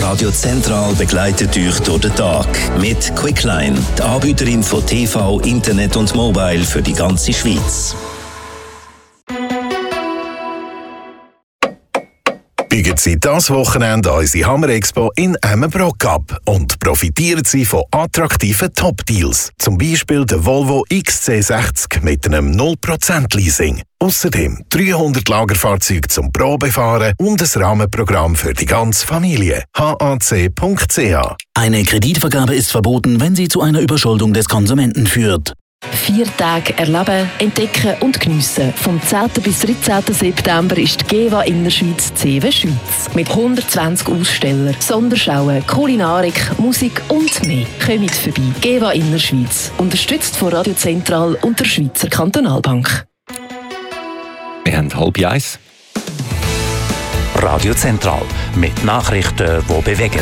Radio Zentral begleitet euch durch den Tag mit Quickline, die Anbieterin von TV, Internet und Mobile für die ganze Schweiz. Biegen Sie dieses Wochenende an unsere Hammer Expo in Emmenbrock ab und profitieren Sie von attraktiven Top-Deals. Zum Beispiel der Volvo XC60 mit einem 0% Leasing. Außerdem 300 Lagerfahrzeuge zum Probefahren und ein Rahmenprogramm für die ganze Familie. HAC.ch. Eine Kreditvergabe ist verboten, wenn sie zu einer Überschuldung des Konsumenten führt. 4 Tage erleben, entdecken und geniessen. Vom 10. bis 13. September ist die GEWA Innerschweiz CW Schweiz. Mit 120 Ausstellern, Sonderschauen, Kulinarik, Musik und mehr. Kommt vorbei. GEWA Innerschweiz. Unterstützt von Radio Zentral und der Schweizer Kantonalbank. Wir haben 12:30. Radio Zentral mit Nachrichten, die bewegen.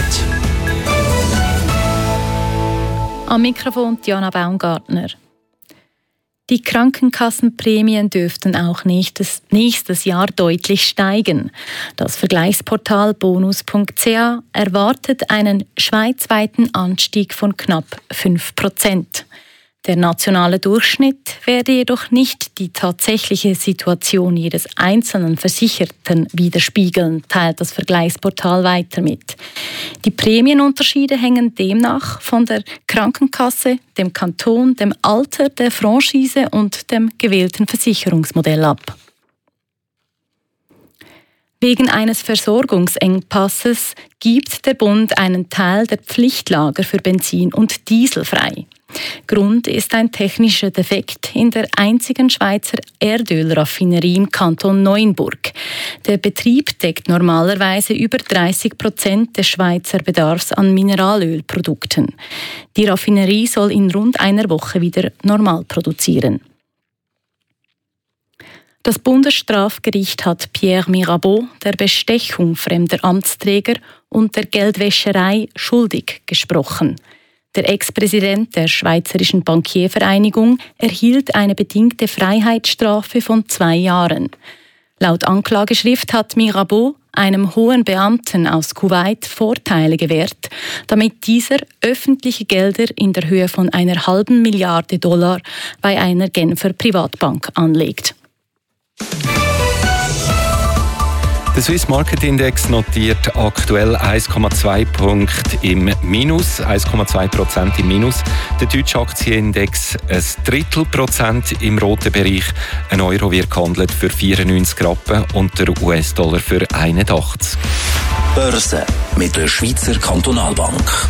Am Mikrofon Diana Baumgartner. Die Krankenkassenprämien dürften auch nächstes Jahr deutlich steigen. Das Vergleichsportal bonus.ch erwartet einen schweizweiten Anstieg von knapp 5%. Der nationale Durchschnitt werde jedoch nicht die tatsächliche Situation jedes einzelnen Versicherten widerspiegeln, teilt das Vergleichsportal weiter mit. Die Prämienunterschiede hängen demnach von der Krankenkasse, dem Kanton, dem Alter der Franchise und dem gewählten Versicherungsmodell ab. Wegen eines Versorgungsengpasses gibt der Bund einen Teil der Pflichtlager für Benzin und Diesel frei. Grund ist ein technischer Defekt in der einzigen Schweizer Erdölraffinerie im Kanton Neuenburg. Der Betrieb deckt normalerweise über 30% des Schweizer Bedarfs an Mineralölprodukten. Die Raffinerie soll in rund einer Woche wieder normal produzieren. Das Bundesstrafgericht hat Pierre Mirabeau der Bestechung fremder Amtsträger und der Geldwäscherei schuldig gesprochen. Der Ex-Präsident der Schweizerischen Bankiervereinigung erhielt eine bedingte Freiheitsstrafe von 2 Jahren. Laut Anklageschrift hat Mirabeau einem hohen Beamten aus Kuwait Vorteile gewährt, damit dieser öffentliche Gelder in der Höhe von $1,5 Milliarden bei einer Genfer Privatbank anlegt. Der Swiss Market Index notiert aktuell 1,2 Punkte im Minus, 1,2% im Minus. Der deutsche Aktienindex ein 0,33% im roten Bereich. Ein Euro wird gehandelt für 94 Rappen und der US-Dollar für 81. Börse mit der Schweizer Kantonalbank.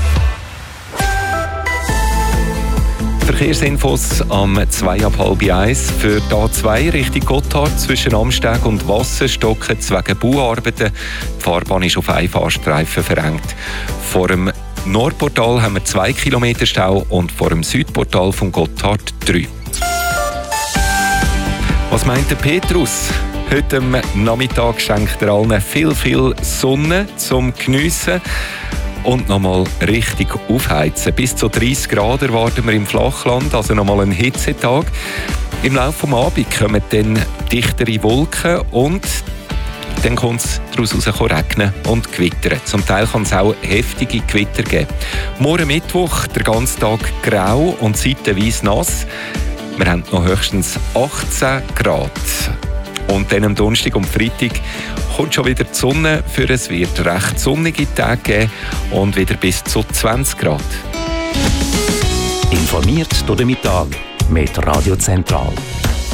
Verkehrsinfos am 1:30 für die A2 Richtung Gotthard zwischen Amsteg und Wassen stocken wegen Bauarbeiten. Die Fahrbahn ist auf einen Fahrstreifen verengt. Vor dem Nordportal haben wir 2 Kilometer Stau und vor dem Südportal von Gotthard 3. Was meint der Petrus? Heute am Nachmittag schenkt er allen viel Sonne zum Geniessen. Und nochmal richtig aufheizen. Bis zu 30 Grad erwarten wir im Flachland, also nochmal einen Hitzetag. Im Laufe des Abends kommen dann dichtere Wolken und dann kommt es daraus regnen und gewittern. Zum Teil kann es auch heftige Gewitter geben. Morgen Mittwoch, der ganze Tag grau und seitenweise nass. Wir haben noch höchstens 18 Grad. Und dann am Donnerstag und Freitag kommt schon wieder die Sonne, für es wird recht sonnige Tage geben und wieder bis zu 20 Grad. Informiert durch den Mittag mit Radio Zentral.